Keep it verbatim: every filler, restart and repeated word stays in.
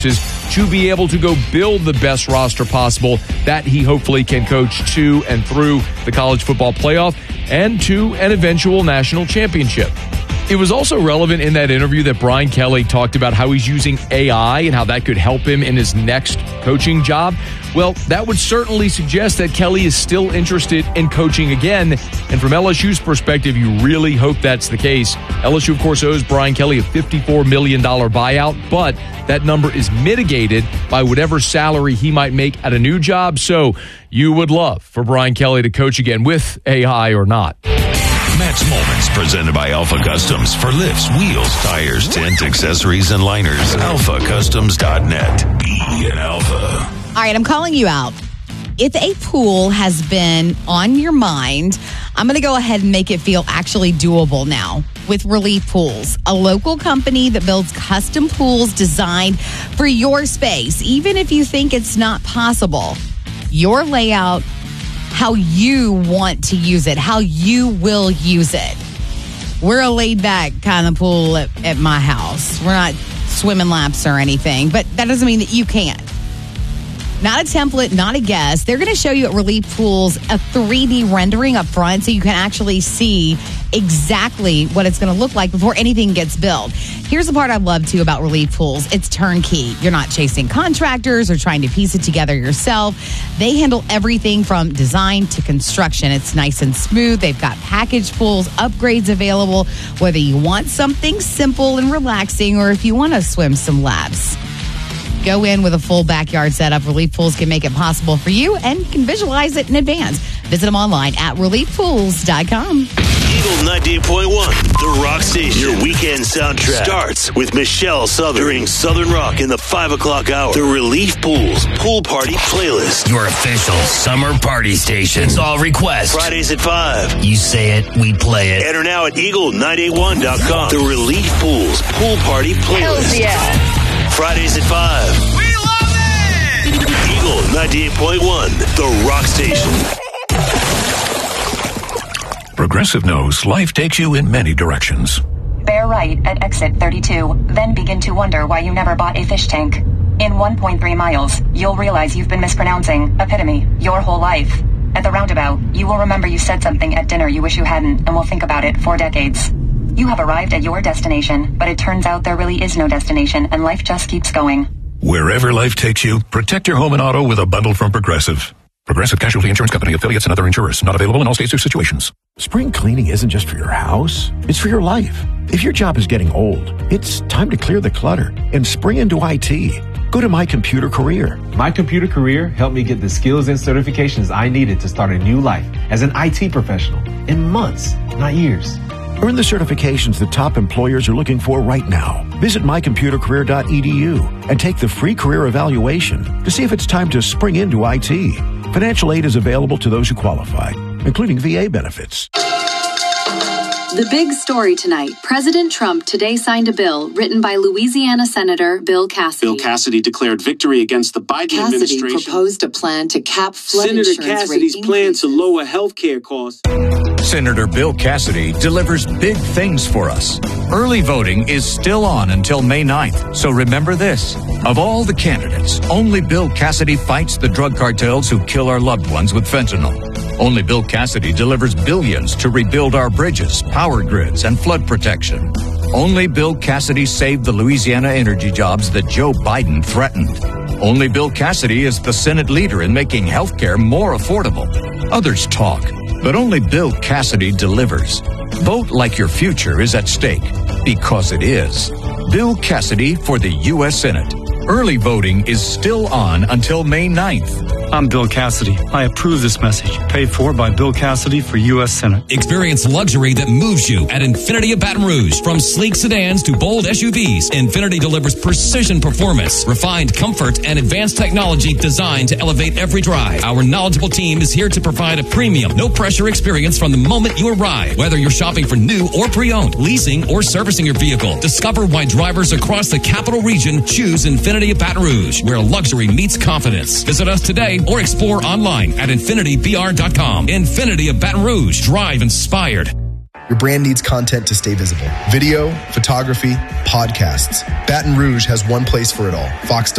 to be able to go build the best roster possible that he hopefully can coach to and through the college football playoff and to an eventual national championship. It was also relevant in that interview that Brian Kelly talked about how he's using A I and how that could help him in his next coaching job. Well, that would certainly suggest that Kelly is still interested in coaching again. And from L S U's perspective, you really hope that's the case. L S U, of course, owes Brian Kelly a fifty-four million dollars buyout, but that number is mitigated by whatever salary he might make at a new job. So you would love for Brian Kelly to coach again with A I or not. Matt's Moments, presented by Alpha Customs for lifts, wheels, tires, tent, accessories, and liners. alpha customs dot net. Be an Alpha. All right, I'm calling you out. If a pool has been on your mind, I'm going to go ahead and make it feel actually doable now with Relief Pools, a local company that builds custom pools designed for your space. Even if you think it's not possible, your layout, how you want to use it, how you will use it. We're a laid-back kind of pool at, at my house. We're not swimming laps or anything, but that doesn't mean that you can't. Not a template, not a guess. They're going to show you at Relief Pools a three D rendering up front so you can actually see exactly what it's going to look like before anything gets built. Here's the part I love, too, about Relief Pools. It's turnkey. You're not chasing contractors or trying to piece it together yourself. They handle everything from design to construction. It's nice and smooth. They've got package pools, upgrades available, whether you want something simple and relaxing or if you want to swim some laps. Go in with a full backyard setup. Relief Pools can make it possible for you and you can visualize it in advance. Visit them online at relief pools dot com. Eagle ninety-eight point one, the Rock Station. Your weekend soundtrack starts with Michelle Southern during Southern Rock in the five o'clock hour. The Relief Pools Pool Party Playlist. Your official summer party station. It's all requests. Fridays at five. You say it, we play it. Enter now at eagle nine eight one dot com. The Relief Pools Pool Party Playlist. Hells yeah. Fridays at five. We love it! Eagle ninety-eight point one, the Rock Station. Progressive knows life takes you in many directions. Bear right at exit thirty-two, then begin to wonder why you never bought a fish tank. In one point three miles, you'll realize you've been mispronouncing epitome your whole life. At the roundabout, you will remember you said something at dinner you wish you hadn't and will think about it for decades. You have arrived at your destination, but it turns out there really is no destination and life just keeps going. Wherever life takes you, protect your home and auto with a bundle from Progressive. Progressive Casualty Insurance Company, affiliates, and other insurers. Not available in all states or situations. Spring cleaning isn't just for your house. It's for your life. If your job is getting old, it's time to clear the clutter and spring into I T. Go to My Computer Career. My Computer Career helped me get the skills and certifications I needed to start a new life as an I T professional in months, not years. Earn the certifications that top employers are looking for right now. Visit my computer career dot e d u and take the free career evaluation to see if it's time to spring into I T. Financial aid is available to those who qualify, including V A benefits. The big story tonight. President Trump today signed a bill written by Louisiana Senator Bill Cassidy. Bill Cassidy declared victory against the Biden Cassidy administration. Cassidy proposed a plan to cap flood Senator insurance Cassidy's rate plan to lower health care costs. Senator Bill Cassidy delivers big things for us. Early voting is still on until May ninth, so remember this. Of all the candidates, only Bill Cassidy fights the drug cartels who kill our loved ones with fentanyl. Only Bill Cassidy delivers billions to rebuild our bridges, power grids, and flood protection. Only Bill Cassidy saved the Louisiana energy jobs that Joe Biden threatened. Only Bill Cassidy is the Senate leader in making health care more affordable. Others talk, but only Bill Cassidy delivers. Vote like your future is at stake, because it is. Bill Cassidy for the U S Senate. Early voting is still on until May ninth. I'm Bill Cassidy. I approve this message. Paid for by Bill Cassidy for U S Senate. Experience luxury that moves you at Infiniti of Baton Rouge. From sleek sedans to bold S U Vs, Infiniti delivers precision performance, refined comfort, and advanced technology designed to elevate every drive. Our knowledgeable team is here to provide a premium, no-pressure experience from the moment you arrive. Whether you're shopping for new or pre-owned, leasing or servicing your vehicle, discover why drivers across the capital region choose Infiniti of Baton Rouge, where luxury meets confidence. Visit us today or explore online at infinity b r dot com. Infiniti of Baton Rouge. Drive inspired. your brand needs content to stay visible. Video, photography, podcasts. Baton Rouge has one place for it all. Fox